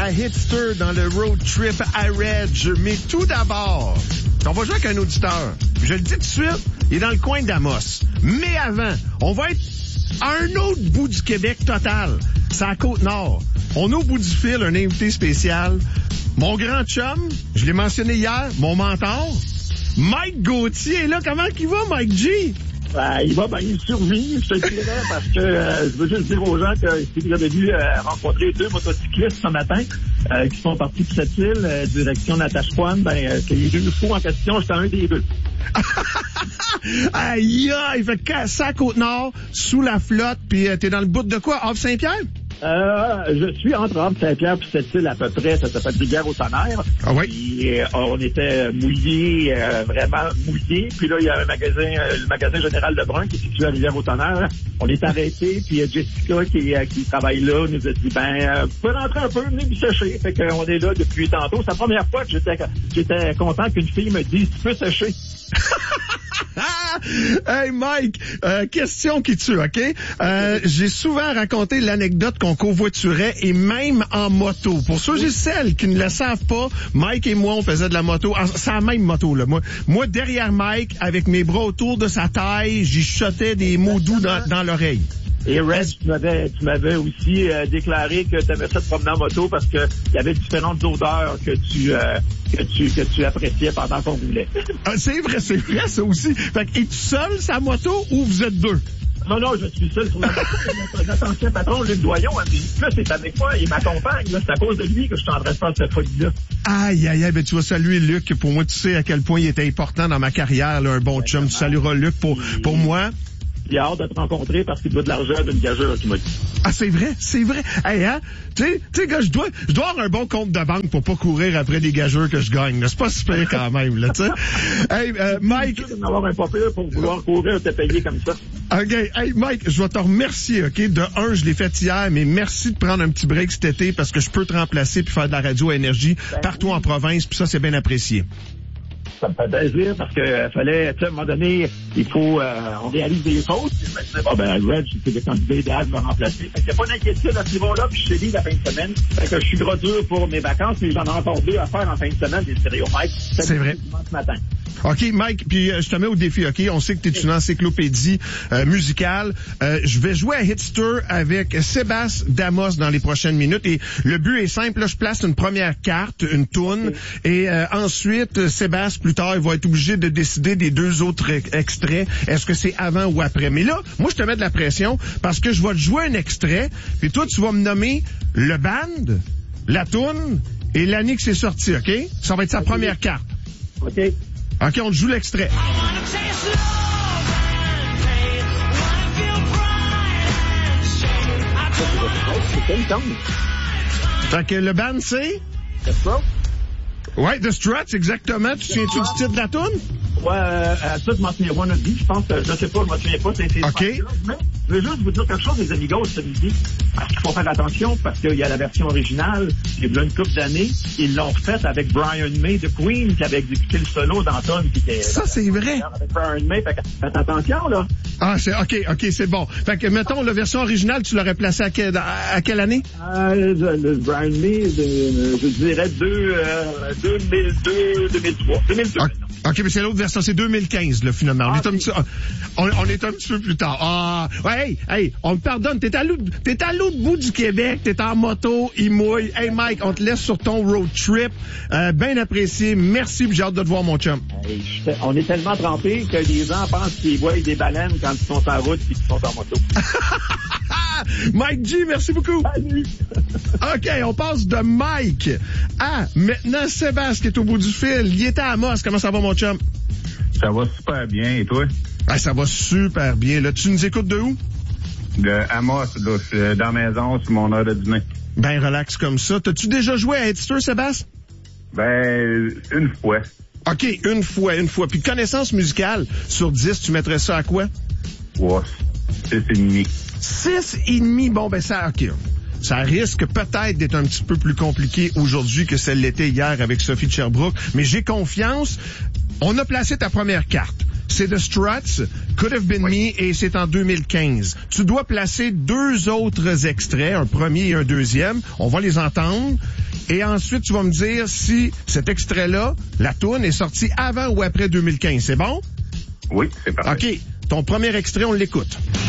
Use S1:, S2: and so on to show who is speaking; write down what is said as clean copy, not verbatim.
S1: à Hitster dans le road trip à Reg. Mais tout d'abord, on va jouer avec un auditeur. Je le dis tout de suite, il est dans le coin d'Amos. Mais avant, on va être à un autre bout du Québec total. C'est à la Côte-Nord. On a au bout du fil un invité spécial. Mon grand chum, je l'ai mentionné hier, mon mentor, Mike Gauthier est là. Comment qu'il va, Mike G?
S2: Il va, il survit, je te dirais, parce que je veux juste dire aux gens que si vous avez vu rencontrer deux motocyclistes ce matin qui sont partis de cette île, direction Natashquan, que les deux fous en question, j'étais un des deux.
S1: Aïe, il fait ça à Côte-Nord, sous la flotte, puis t'es dans le bout de quoi? Havre Saint-Pierre?
S2: Je suis entre Havre Saint-Pierre puis cette île à peu près, ça s'appelle Rivière-au-Tonnerre.
S1: Ah oui?
S2: Puis, on était mouillés, vraiment mouillés. Puis là, il y a un magasin, le magasin Général Lebrun qui est situé à Rivière-au-Tonnerre. On est arrêtés, puis Jessica qui travaille là nous a dit, vous pouvez rentrer un peu, venez vous sécher. Fait qu'on est là depuis tantôt. C'est la première fois que j'étais content qu'une fille me dise, tu peux sécher.
S1: Hey Mike, question qui tue, OK? J'ai souvent raconté l'anecdote qu'on covoiturait et même en moto. Pour ceux et celles qui ne le savent pas, Mike et moi, on faisait de la moto. C'est la même moto, là. Moi, derrière Mike, avec mes bras autour de sa taille, j'y chuchotais des mots doux dans l'oreille.
S2: Et Red, tu m'avais aussi déclaré que tu avais fait te promener en moto parce que il y avait différentes odeurs que tu appréciais pendant qu'on roulait.
S1: C'est vrai ça aussi. Fait que, es-tu seul sa moto ou vous êtes deux?
S2: Non, je suis seul sur la moto. Notre ancien patron, Luc Doyon, là, c'est avec moi, il m'accompagne. Là, c'est à cause de lui que je suis en train de faire cette folie-là.
S1: Aïe, ben tu vas saluer Luc. Pour moi, tu sais à quel point il était important dans ma carrière, là, un bon chum. Tu salueras Luc pour moi.
S2: Il a hâte de te rencontrer parce qu'il doit de l'argent d'une gageure, tu m'as dit.
S1: Ah, c'est vrai. Hey, hein? Tu sais, gars, je dois avoir un bon compte de banque pour pas courir après des gageurs que je gagne, là. C'est pas super quand même, là, tu sais. Hey, Mike.
S2: Je vais avoir un papier pour vouloir courir et te payer comme ça.
S1: OK. Hey, Mike, je vais te remercier, OK? De un, je l'ai fait hier, mais merci de prendre un petit break cet été parce que je peux te remplacer puis faire de la radio à énergie partout en province, puis ça, c'est bien apprécié.
S2: Ça me fait plaisir parce que fallait, tu sais, à un moment donné, il faut, on réalise des choses. Puis je me disais, Red, c'est le candidat idéal de me remplacer. Fait qu'il n'y a pas d'inquiétude à ce niveau-là, puis je suis libre la fin de semaine. Fait que je suis gros dur pour mes vacances, mais j'en ai encore deux à faire en fin de semaine, des stéréomètres.
S1: C'est vrai.
S2: Ce matin.
S1: OK, Mike, puis je te mets au défi, OK? On sait que tu es une encyclopédie musicale. Je vais jouer à Hitster avec Sébastien Damos dans les prochaines minutes. Et le but est simple, là, je place une première carte, une toune, et ensuite, Sébastien, plus tard, il va être obligé de décider des deux autres extraits. Est-ce que c'est avant ou après? Mais là, moi, je te mets de la pression parce que je vais te jouer un extrait, puis toi, tu vas me nommer le band, la toune et l'année que c'est sorti, OK? Ça va être sa première carte.
S2: OK.
S1: OK, on te joue l'extrait. Fait que le band, c'est?
S2: The Strokes?
S1: Ouais, The Struts, exactement. Tu te souviens-tu du titre de la toune?
S2: Ouais, ça, je m'en souviens pas, notre vie. Je pense que, je sais pas, je m'en souviens pas. C'est
S1: OK.
S2: Mais je veux juste vous dire quelque chose, les amigos, ce midi. Parce qu'il faut faire attention, parce qu'il y a la version originale, il y a une couple d'années, ils l'ont faite avec Brian May de Queen, qui avait exécuté le solo d'Anton.
S1: Ça, c'est vrai.
S2: Avec Brian May, faites attention, là.
S1: Ah, c'est, OK, c'est bon. Fait que, mettons, la version originale, tu l'aurais placée à quelle année?
S2: Le Brian May, je dirais 2002, 2003. 2002.
S1: OK, mais c'est l'autre version, c'est 2015, là, finalement. On est un petit peu plus tard. Ah, ouais, hey, on me pardonne, t'es à l'autre bout du Québec, t'es en moto, il mouille. Hey, Mike, on te laisse sur ton road trip. Bien apprécié. Merci, j'ai hâte de te voir, mon chum.
S2: On est tellement trempés que les gens pensent qu'ils voient des baleines quand ils sont en route et qu'ils sont en moto.
S1: Mike G, merci beaucoup.
S2: Salut.
S1: OK, on passe de Mike à maintenant Sébastien qui est au bout du fil. Il était à Amos. Comment ça va, mon chum?
S3: Ça va super bien. Et toi?
S1: Ah, ça va super bien. Là, tu nous écoutes de où?
S3: De Amos, là. Je suis dans la maison, sur mon heure de dîner.
S1: Ben, relax comme ça. T'as-tu déjà joué à Hitster, Sébastien?
S3: Ben, une fois.
S1: OK, une fois. Puis connaissance musicale, sur 10, tu mettrais ça à quoi?
S3: Ouais, 6,5.
S1: 6,5. Bon, ben ça, OK. Ça risque peut-être d'être un petit peu plus compliqué aujourd'hui que ça l'était hier avec Sophie de Sherbrooke, mais j'ai confiance. On a placé ta première carte. c'est The Struts, Could Have Been Me, et c'est en 2015. Tu dois placer 2 autres extraits, un premier et un deuxième. On va les entendre. Et ensuite, tu vas me dire si cet extrait-là, la toune, est sortie avant ou après 2015. C'est bon?
S3: Oui, c'est parfait.
S1: OK. Ton premier extrait, on l'écoute.